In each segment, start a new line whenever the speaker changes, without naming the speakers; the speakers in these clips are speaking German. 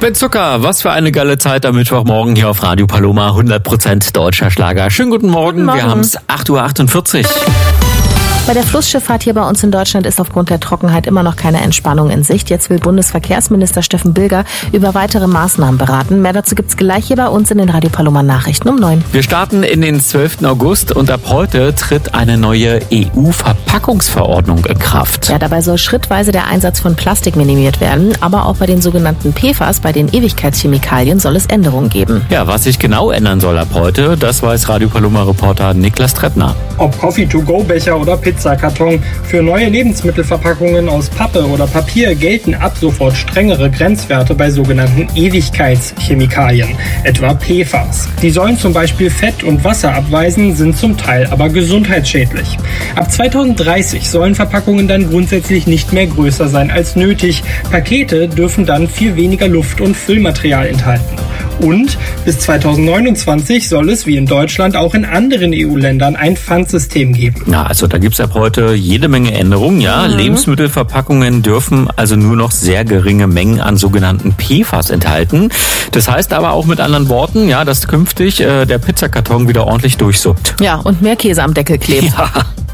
Sven Zucker, was für eine geile Zeit am Mittwochmorgen hier auf Radio Paloma. 100% deutscher Schlager. Schönen guten Morgen. Wir haben es 8:48 Uhr.
Bei der Flussschifffahrt hier bei uns in Deutschland ist aufgrund der Trockenheit immer noch keine Entspannung in Sicht. Jetzt will Bundesverkehrsminister Steffen Bilger über weitere Maßnahmen beraten. Mehr dazu gibt's gleich hier bei uns in den Radio Paloma Nachrichten um 9.
Wir starten in den 12. August und ab heute tritt eine neue EU-Verpackungsverordnung in Kraft.
Ja, dabei soll schrittweise der Einsatz von Plastik minimiert werden. Aber auch bei den sogenannten PFAS, bei den Ewigkeitschemikalien, soll es Änderungen geben.
Ja, was sich genau ändern soll ab heute, das weiß Radio Paloma-Reporter Niklas Trettner.
Ob Coffee-to-go-Becher oder Pizzakarton, für neue Lebensmittelverpackungen aus Pappe oder Papier gelten ab sofort strengere Grenzwerte bei sogenannten Ewigkeitschemikalien, etwa PFAS. Die sollen zum Beispiel Fett und Wasser abweisen, sind zum Teil aber gesundheitsschädlich. Ab 2030 sollen Verpackungen dann grundsätzlich nicht mehr größer sein als nötig. Pakete dürfen dann viel weniger Luft- und Füllmaterial enthalten. Und bis 2029 soll es, wie in Deutschland, auch in anderen EU-Ländern ein Pfandsystem geben.
Na, also da gibt's ab heute jede Menge Änderungen, ja. Lebensmittelverpackungen dürfen also nur noch sehr geringe Mengen an sogenannten PFAS enthalten. Das heißt aber auch mit anderen Worten, ja, dass künftig der Pizzakarton wieder ordentlich durchsuppt.
Ja, und mehr Käse am Deckel klebt.
Ja.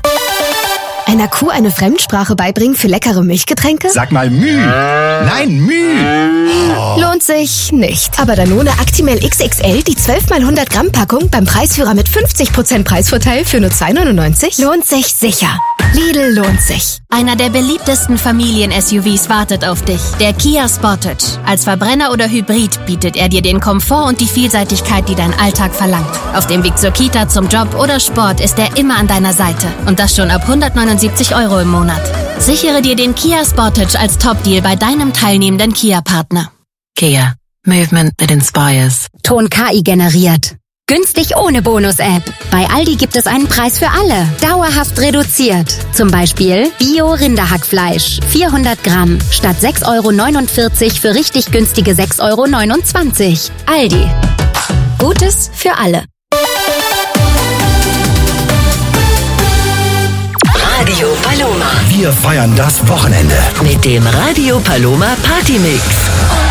Einer Kuh eine Fremdsprache beibringen für leckere Milchgetränke?
Sag mal Müh. Nein, Müh.
Oh. Lohnt sich nicht. Aber Danone Actimel XXL, die 12 x 100 Gramm Packung beim Preisführer mit 50% Preisvorteil für nur 2,99? Lohnt sich sicher. Lidl lohnt sich.
Einer der beliebtesten Familien-SUVs wartet auf dich. Der Kia Sportage. Als Verbrenner oder Hybrid bietet er dir den Komfort und die Vielseitigkeit, die dein Alltag verlangt. Auf dem Weg zur Kita, zum Job oder Sport ist er immer an deiner Seite. Und das schon ab 179 € im Monat. Sichere dir den Kia Sportage als Top-Deal bei deinem teilnehmenden Kia-Partner.
Kia. Movement that inspires.
Ton KI generiert. Günstig ohne Bonus-App. Bei Aldi gibt es einen Preis für alle. Dauerhaft reduziert. Zum Beispiel Bio-Rinderhackfleisch. 400 Gramm. Statt 6,49 € für richtig günstige 6,29 €. Aldi. Gutes für alle.
Radio Paloma.
Wir feiern das Wochenende.
Mit dem Radio Paloma Party Mix.